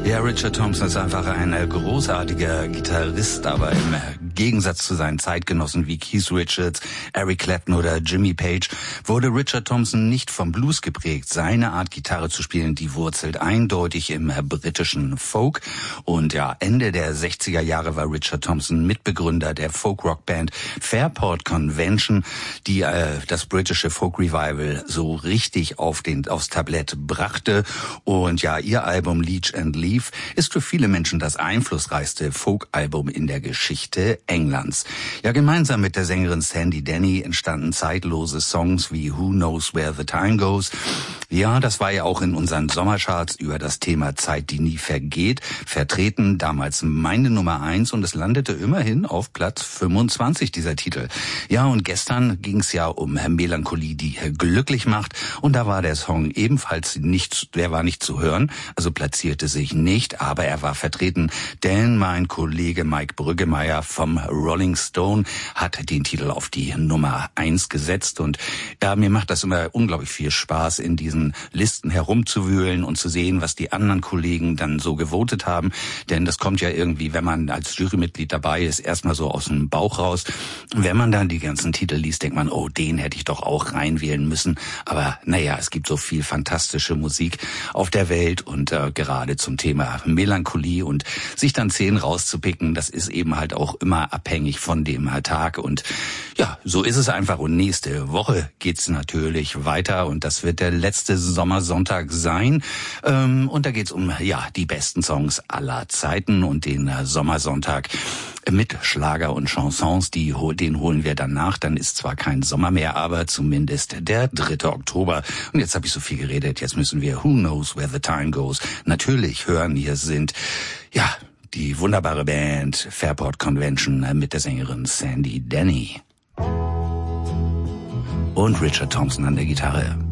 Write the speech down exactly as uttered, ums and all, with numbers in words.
Ja, Richard Thompson ist einfach ein großartiger Gitarrist, aber im Gegensatz zu seinen Zeitgenossen wie Keith Richards, Eric Clapton oder Jimmy Page wurde Richard Thompson nicht vom Blues geprägt. Seine Art, Gitarre zu spielen, die wurzelt eindeutig im britischen Folk. Und ja, Ende der sechziger Jahre war Richard Thompson Mitbegründer der Folk-Rock-Band Fairport Convention, die äh, das britische Folk-Revival so richtig auf den, aufs Tablett brachte. Und ja, ihr Album Leech and Leaf ist für viele Menschen das einflussreichste Folk-Album in der Geschichte Englands. Ja, gemeinsam mit der Sängerin Sandy Denny entstanden zeitlose Songs wie Who Knows Where the Time Goes. Ja, das war ja auch in unseren Sommercharts über das Thema Zeit, die nie vergeht, vertreten, damals meine Nummer eins, und es landete immerhin auf Platz fünfundzwanzig, dieser Titel. Ja, und gestern ging es ja um Melancholie, die glücklich macht, und da war der Song ebenfalls nicht, der war nicht zu hören, also platzierte sich nicht, aber er war vertreten, denn mein Kollege Mike Brüggemeier vom Rolling Stone hat den Titel auf die Nummer eins gesetzt, und ja, mir macht das immer unglaublich viel Spaß, in diesen Listen herumzuwühlen und zu sehen, was die anderen Kollegen dann so gewotet haben, denn das kommt ja irgendwie, wenn man als Jurymitglied dabei ist, erstmal so aus dem Bauch raus. Wenn man dann die ganzen Titel liest, denkt man, oh, den hätte ich doch auch reinwählen müssen, aber naja, es gibt so viel fantastische Musik auf der Welt, und äh, gerade zum Thema Melancholie und sich dann zehn rauszupicken, das ist eben halt auch immer abhängig von dem Tag, und ja, so ist es einfach. Und nächste Woche geht's natürlich weiter, und das wird der letzte Sommersonntag sein, ähm, und da geht's um ja die besten Songs aller Zeiten, und den äh, Sommersonntag mit Schlager und Chansons, die, den holen wir dann nach. Dann ist zwar kein Sommer mehr, aber zumindest der dritte Oktober. Und jetzt habe ich so viel geredet, jetzt müssen wir Who Knows Where the Time Goes natürlich hören. Hier sind, ja, die wunderbare Band Fairport Convention mit der Sängerin Sandy Denny und Richard Thompson an der Gitarre.